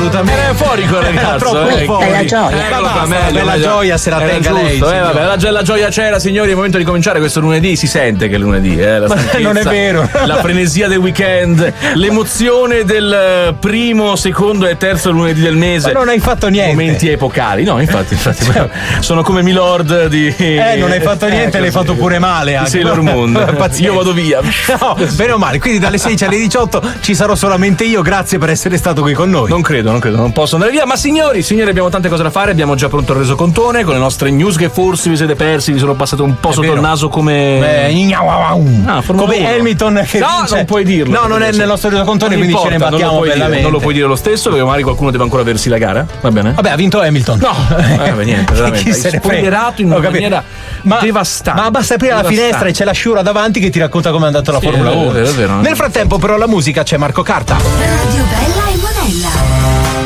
assolutamente. Era euforico il ragazzo. Bella gioia. Bella gioia se la tenga lei. Vabbè, la gioia c'era, signori. È il momento di cominciare questo lunedì. Si sente che è lunedì, la non è vero. La frenesia del weekend, l'emozione del primo, secondo e terzo lunedì del mese. Ma non hai fatto niente. Momenti epocali. No, infatti sono come Milord di. Non hai fatto niente, l'hai fatto pure male. Di Sailor Moon. Io vado via. No, bene o male. Quindi dalle 16 alle 18 ci sarò solamente io. Grazie per essere stato qui con noi. Non credo, non posso andare via. Ma signori, abbiamo tante cose da fare. Abbiamo già pronto il resocontone con le nostre news che forse vi siete persi. Vi sono passate un po' sotto il naso come. Come Hamilton che vince. Non puoi dirlo. No, non è nel nostro resocontone, quindi ce ne battiamo bellamente. Non lo puoi dire lo stesso, perché magari qualcuno deve ancora versi la gara. Va bene? Vabbè, ha vinto Hamilton. No, niente, veramente. Hai spoilerato in una maniera devastante. Ma basta aprire la finestra e c'è la Sciura davanti che ti racconta come è andata la Formula 1. È vero. Nel frattempo, però, la musica c'è Marco Carta. Radio Bella